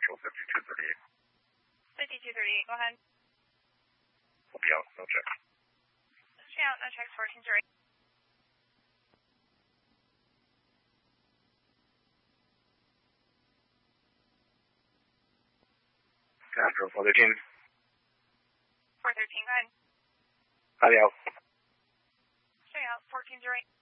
control 5238. 5238, go ahead. We'll be out, no check. Stay out, no checks, 1408. Control 413. 413, go ahead. Howdy out. Stay out, 1408.